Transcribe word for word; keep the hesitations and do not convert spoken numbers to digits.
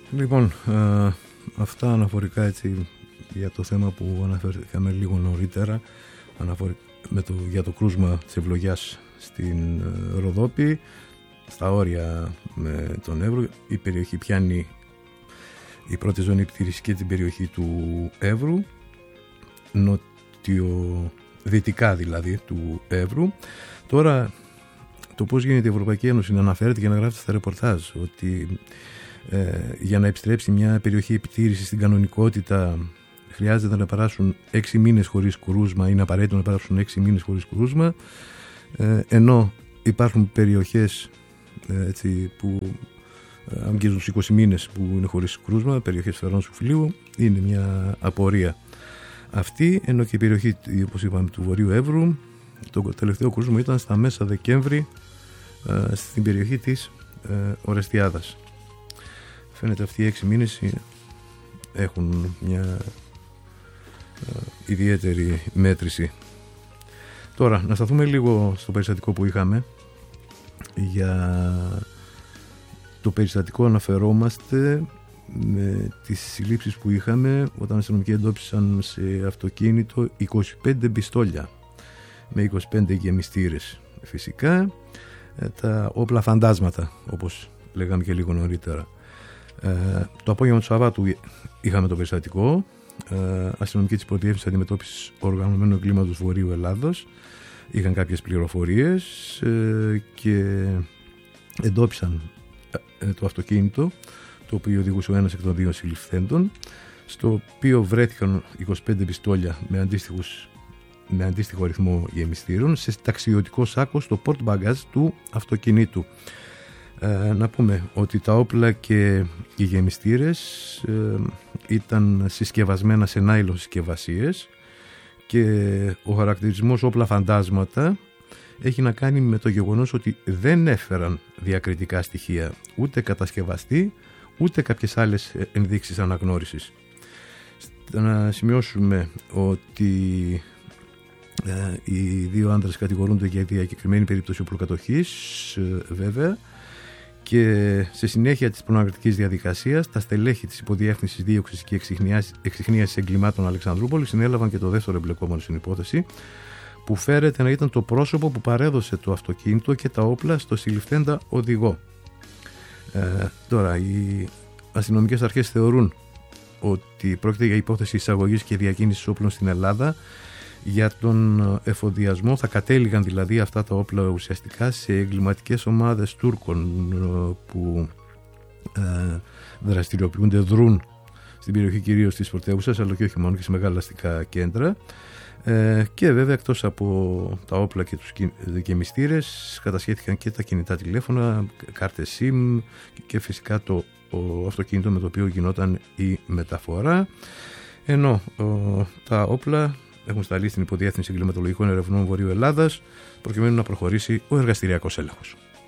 Λοιπόν, ε, αυτά αναφορικά έτσι για το θέμα που αναφέρθηκαμε λίγο νωρίτερα, αναφορικά με το, για το κρούσμα της ευλογιάς στην ε, Ροδόπη, στα όρια με τον Εύρο. Η περιοχή πιάνει η πρώτη ζώνη επιτήρηση και την περιοχή του Εύρου, νοτιοδυτικά δηλαδή του Εύρου. Τώρα το πώς γίνεται η Ευρωπαϊκή Ένωση να αναφέρεται και να γράφει στα ρεπορτάζ ότι ε, για να επιστρέψει μια περιοχή επιτήρηση στην κανονικότητα χρειάζεται να περάσουν έξι μήνες χωρίς κρούσμα, είναι απαραίτητο να περάσουν έξι μήνες χωρίς κρούσμα, ε, ενώ υπάρχουν περιοχές ε, έτσι, που ε, αγγίζουν τους είκοσι μήνες που είναι χωρίς κρούσμα, περιοχές Φερρών Σουφλίου. Είναι μια απορία αυτή, ενώ και η περιοχή, όπως είπαμε, του Βορείου Εύρου, το τελευταίο κρούσμα ήταν στα μέσα Δεκέμβρη ε, στην περιοχή της ε, Ορεστιάδας. Φαίνεται αυτοί οι έξι μήνες έχουν μια ε, ιδιαίτερη μέτρηση. Τώρα να σταθούμε λίγο στο περιστατικό που είχαμε. Για το περιστατικό αναφερόμαστε με τις συλλήψεις που είχαμε όταν οι αστυνομικοί εντόπισαν σε αυτοκίνητο είκοσι πέντε πιστόλια με είκοσι πέντε γεμιστήρες, φυσικά τα όπλα φαντάσματα, όπως λέγαμε και λίγο νωρίτερα. Ε, το απόγευμα του Σαββάτου είχαμε το περιστατικό. Ε, αστυνομικοί της Υποδιεύθυνσης Αντιμετώπισης Οργανωμένου Εγκλήματος Βορείου Ελλάδος είχαν κάποιες πληροφορίες ε, και εντόπισαν ε, το αυτοκίνητο το οποίο οδηγούσε ο ένας εκ των δύο συλληφθέντων, στο οποίο βρέθηκαν είκοσι πέντε πιστόλια με, με αντίστοιχο αριθμό γεμιστήρων σε ταξιδιωτικό σάκο στο port bagage του αυτοκινήτου. Ε, να πούμε ότι τα όπλα και οι γεμιστήρες ε, ήταν συσκευασμένα σε νάιλον συσκευασίες και ο χαρακτηρισμός όπλα φαντάσματα έχει να κάνει με το γεγονός ότι δεν έφεραν διακριτικά στοιχεία, ούτε κατασκευαστή ούτε κάποιες άλλες ενδείξεις αναγνώρισης. Να σημειώσουμε ότι ε, οι δύο άντρες κατηγορούνται για διακεκριμένη περίπτωση οπλοκατοχής, ε, βέβαια, και σε συνέχεια της προναγραφικής διαδικασίας τα στελέχη της Υποδιεύθυνσης Δίωξης και Εξιχνίασης Εγκλημάτων Αλεξανδρούπολης συνέλαβαν και το δεύτερο εμπλεκόμενο στην υπόθεση, που φέρεται να ήταν το πρόσωπο που παρέδωσε το αυτοκίνητο και τα όπλα στο συλληφθέντα οδηγό. Ε, τώρα, οι αστυνομικές αρχές θεωρούν ότι πρόκειται για υπόθεση εισαγωγής και διακίνησης όπλων στην Ελλάδα. Για τον εφοδιασμό θα κατέληγαν δηλαδή αυτά τα όπλα ουσιαστικά σε εγκληματικές ομάδες Τούρκων που ε, δραστηριοποιούνται, δρούν στην περιοχή κυρίως της πρωτεύουσας, αλλά και όχι μόνο, και σε μεγάλα αστικά κέντρα. Ε, και βέβαια εκτός από τα όπλα και τους γεμιστήρες κατασχέθηκαν και τα κινητά τηλέφωνα, κάρτες SIM και φυσικά το ο αυτοκίνητο με το οποίο γινόταν η μεταφορά, ενώ ο, τα όπλα έχουν σταλεί στην Υποδιεύθυνση Εγκληματολογικών Ερευνών Βορείου Ελλάδας προκειμένου να προχωρήσει ο εργαστηριακός έλεγχος.